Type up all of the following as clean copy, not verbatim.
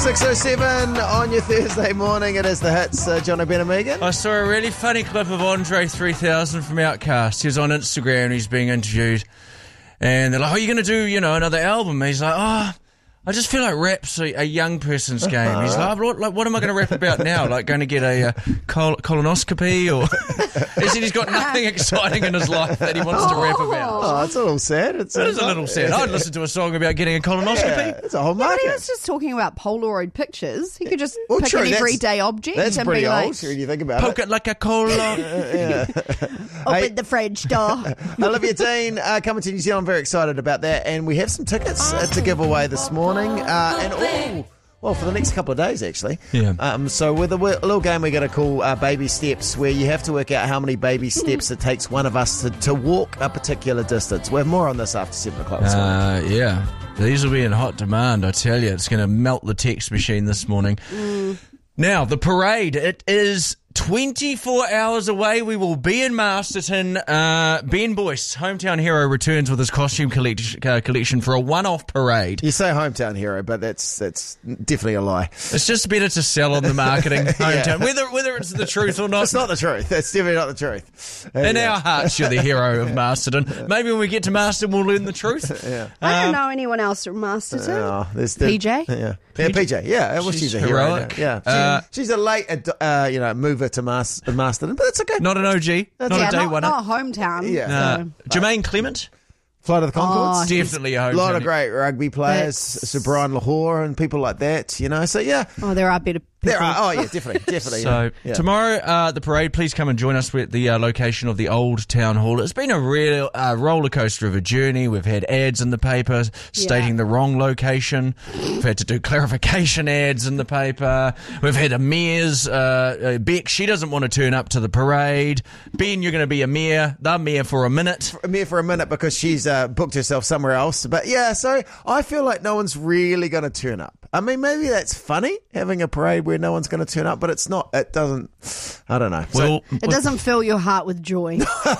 6:07 on your Thursday morning. It is the hits. John O'Brien and Megan. I saw a really funny clip of Andre 3000 from Outkast. He was on Instagram and he's being interviewed. And they're like, are you going to do, another album? And he's like, I just feel like rap's a young person's game. He's like, what am I going to rap about now? Like going to get a colonoscopy? Or he said he's got nothing exciting in his life that he wants to rap about. Oh, it's a little sad. It is a little sad. I'd listen to a song about getting a colonoscopy. Yeah, it's a whole But market. he was just talking about Polaroid pictures. He could just Well, pick true, an that's- everyday object That's and pretty be like, old when you think about Poke it like a cola. open the fridge door. Olivia Dean coming to New Zealand. Very excited about that. And we have some tickets to give away this morning. Well, for the next couple of days, actually. Yeah. So with a little game we're going to call Baby Steps, where you have to work out how many baby steps it takes one of us to walk a particular distance. We'll have more on this after 7 o'clock this morning. Yeah. These will be in hot demand, I tell you. It's going to melt the text machine this morning. Now, the parade, it is 24 hours away. We will be in Masterton. Ben Boyce, hometown hero, returns with his costume collection for a one-off parade. You say hometown hero, but that's definitely a lie. It's just better to sell on the marketing, hometown, whether it's the truth or not. It's not the truth. That's definitely not the truth. In our hearts, you're the hero of Masterton. Maybe when we get to Masterton, we'll learn the truth. I don't know anyone else from Masterton. There's PJ? Yeah, PJ. Yeah, well, she's a hero. heroic. Yeah, she's a late, mover to Masterton, but it's okay. Not an OG, not a day one. Not hometown. Yeah. So. Jermaine Clement, Flight of the Conchords. definitely a hometown. A lot of great rugby players, That's- Sir Brian Lahore and people like that, So, yeah. Oh, there are better people. There are. Oh, yeah, definitely. So yeah. tomorrow, the parade, please come and join us at the location of the Old Town Hall. It's been a real roller coaster of a journey. We've had ads in the paper stating the wrong location. We've had to do clarification ads in the paper. We've had a mayor's, Beck, she doesn't want to turn up to the parade. Ben, you're going to be the mayor for a minute. Here for a minute because she's booked herself somewhere else. But yeah, so I feel like no one's really going to turn up. I mean, maybe that's funny, having a parade where no one's going to turn up, but it's not. It doesn't. I don't know. Well, It doesn't fill your heart with joy.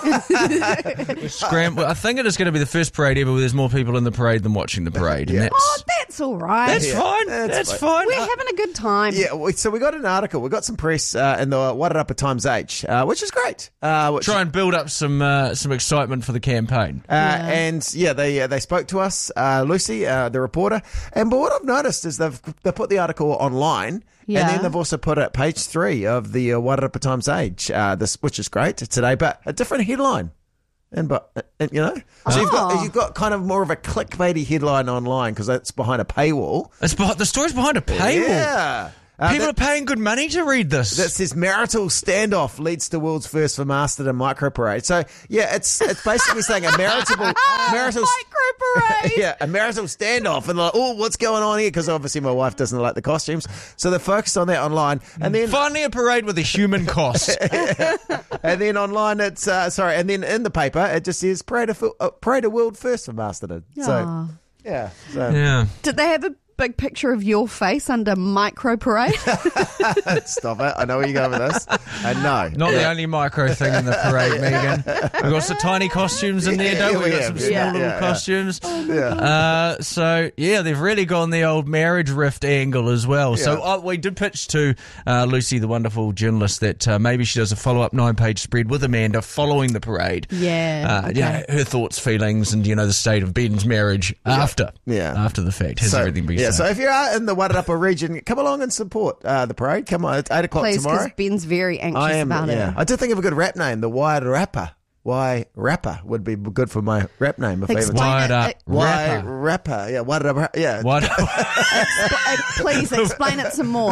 I think it is going to be the first parade ever where there's more people in the parade than watching the parade. And Oh, that's all right. that's fine. That's That's fine. fine. We're having a good time. So we got an article. We got some press in the Wairarapa Times Age, which is great. Try and build up some excitement for the campaign. And they spoke to us, Lucy, the reporter. But what I've noticed is they put the article online, Yeah. and then they've also put it at page 3 of the Wairarapa Times Age, which is great today, but a different headline. So you've got kind of more of a clickbaity headline online because it's behind a paywall. The story's behind a paywall. Yeah. People are paying good money to read this. That says marital standoff leads to world's first for Masterton micro parade. So yeah, it's basically saying a marital Micro parade. yeah, a marital standoff, and like, oh, what's going on here? Because obviously my wife doesn't like the costumes, so they're focused on that online, and then Finally a parade with a human cost. and then online it's and then in the paper it just says parade a world first for Masterton. So yeah, Yeah. Did they have a big picture of your face under micro parade? stop it. I know where you're going with this. No, Not the only micro thing in the parade, Megan. We've got some tiny costumes in there, don't we? We've got some small little costumes. They've really gone the old marriage rift angle as well. Yeah. So we did pitch to Lucy, the wonderful journalist, that maybe she does a follow-up 9-page spread with Amanda following the parade. Yeah. Her thoughts, feelings, and, the state of Ben's marriage after the fact. Has everything been said? So if you are in the Wairarapa region, come along and support the parade. Come on, it's 8 o'clock Please, tomorrow. because Ben's very anxious about it. I did think of a good rap name, the Wairarapa. Why rapper would be good for my rap name if I ever Explain it. Why rapper? Yeah, Wairarapa. Yeah. What? Please explain it some more.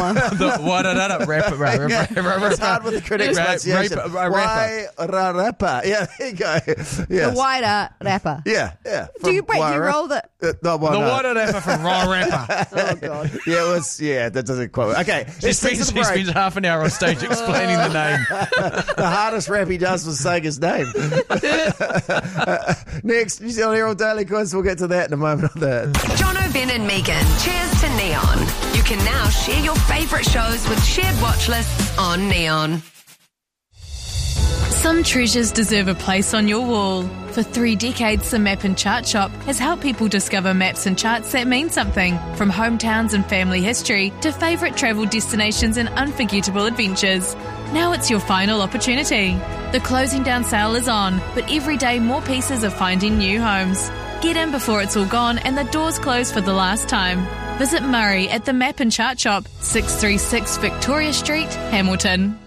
It's hard with the critics' pronunciation. Why rapper? Yeah, there you go. Yes. The wider rapper. Yeah. Do you roll the... No, The water rapper from Raw Rapper. Oh, God. That doesn't quite work. Okay. He spends half an hour on stage explaining the name. The hardest rap he does was saying his name. Next, New Zealand Herald Daily Quiz. We'll get to that in a moment. John O'Brien and Megan. Cheers to Neon. You can now share your favourite shows with shared watch lists on Neon. Some treasures deserve a place on your wall. For 3 decades, the Map and Chart Shop has helped people discover maps and charts that mean something, from hometowns and family history to favourite travel destinations and unforgettable adventures. Now it's your final opportunity. The closing down sale is on, but every day more pieces are finding new homes. Get in before it's all gone and the doors close for the last time. Visit Murray at the Map and Chart Shop, 636 Victoria Street, Hamilton.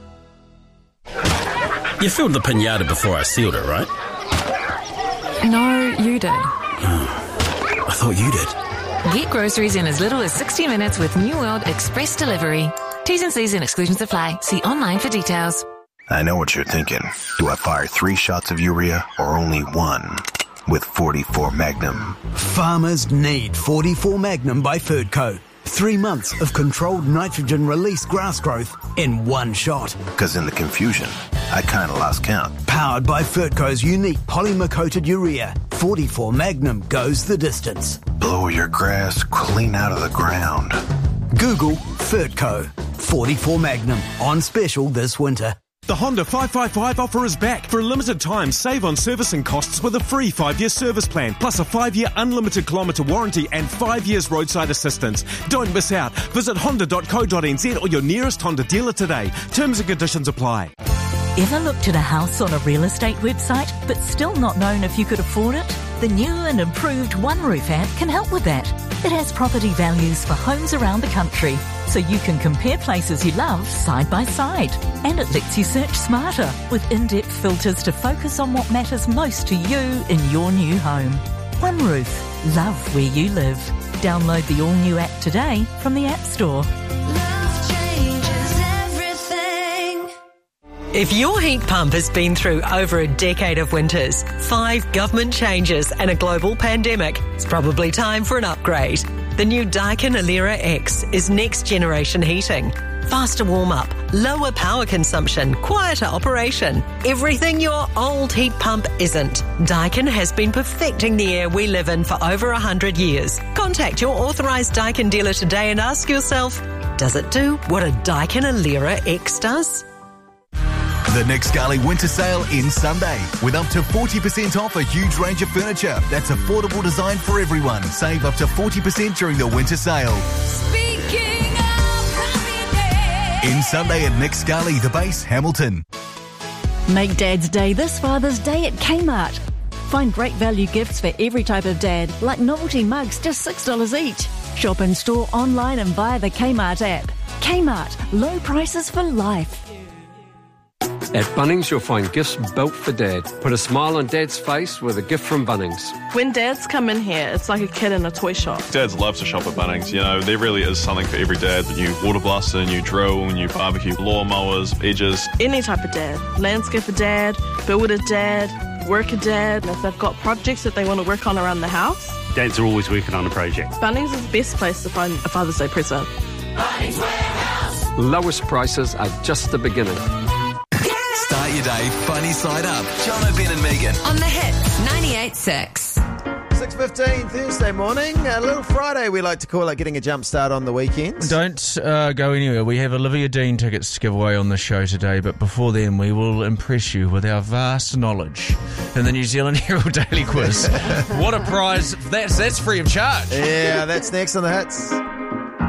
You filled the pinata before I sealed it, right? No, you did. I thought you did. Get groceries in as little as 60 minutes with New World Express Delivery. T's and C's and exclusions apply. See online for details. I know what you're thinking. Do I fire 3 shots of urea or only 1? With 44 Magnum. Farmers need 44 Magnum by Ferdco. 3 months of controlled nitrogen release grass growth in 1 shot. Because in the confusion, I kind of lost count. Powered by Ferdco's unique polymer-coated urea, 44 Magnum goes the distance. Blow your grass clean out of the ground. Google Ferdco. 44 Magnum on special this winter. The Honda 555 offer is back. For a limited time, save on servicing costs with a free 5-year service plan, plus a 5-year unlimited kilometre warranty and 5 years roadside assistance. Don't miss out. Visit honda.co.nz or your nearest Honda dealer today. Terms and conditions apply. Ever looked at a house on a real estate website but still not known if you could afford it? The new and improved OneRoof app can help with that. It has property values for homes around the country, so you can compare places you love side by side. And it lets you search smarter with in-depth filters to focus on what matters most to you in your new home. OneRoof. Love where you live. Download the all-new app today from the App Store. If your heat pump has been through over a decade of winters, 5 government changes and a global pandemic, it's probably time for an upgrade. The new Daikin Alera X is next generation heating. Faster warm-up, lower power consumption, quieter operation. Everything your old heat pump isn't. Daikin has been perfecting the air we live in for over 100 years. Contact your authorised Daikin dealer today and ask yourself, does it do what a Daikin Alera X does? The Nick Scali Winter Sale ends Sunday with up to 40% off a huge range of furniture that's affordable design for everyone. Save up to 40% during the winter sale. Speaking of happiness. Ends Sunday at Nick Scali, the base, Hamilton. Make Dad's Day this Father's Day at Kmart. Find great value gifts for every type of dad, like novelty mugs, just $6 each. Shop in store, online and via the Kmart app. Kmart, low prices for life. At Bunnings, you'll find gifts built for Dad. Put a smile on Dad's face with a gift from Bunnings. When dads come in here, it's like a kid in a toy shop. Dads love to shop at Bunnings. You know, there really is something for every dad. The new water blaster, new drill, new barbecue, lawnmowers, edges. Any type of dad. Landscaper dad, builder dad, worker dad. And if they've got projects that they want to work on around the house, dads are always working on a project. Bunnings is the best place to find a Father's Day present. Bunnings Warehouse. Lowest prices are just the beginning. Start your day funny side up. Jono, Ben and Megan. On the Hits 98.6. 6:15 Thursday morning, a little Friday we like to call it, getting a jump start on the weekends. Don't go anywhere. We have Olivia Dean tickets to give away on the show today, but before then we will impress you with our vast knowledge in the New Zealand Herald Daily Quiz. What a prize. That's free of charge. Yeah, that's next on the Hits.